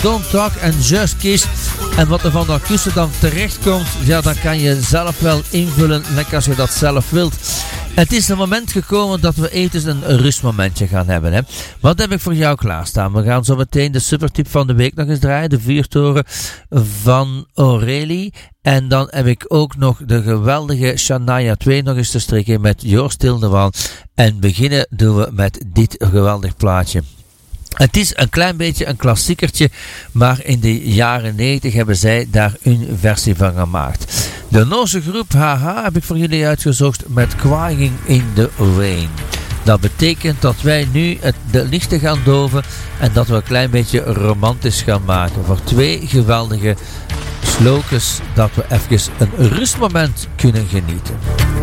Don't Talk en Just Kiss. En wat er van de akoestiek dan terecht komt, ja, dan kan je zelf wel invullen, lekker als je dat zelf wilt. Het is een moment gekomen dat we eventjes een rustmomentje gaan hebben. Hè. Wat heb ik voor jou klaarstaan? We gaan zo meteen de supertip van de week nog eens draaien. De vuurtoren van Aurélie. En dan heb ik ook nog de geweldige Shania 2 nog eens te strikken met Joor Stildewan. En beginnen doen we met dit geweldig plaatje. Het is een klein beetje een klassiekertje, maar in de jaren 90 hebben zij daar een versie van gemaakt. De Noorse groep Haha heb ik voor jullie uitgezocht met Crying in the Rain. Dat betekent dat wij nu de lichten gaan doven en dat we een klein beetje romantisch gaan maken voor twee geweldige slokes, dat we even een rustmoment kunnen genieten.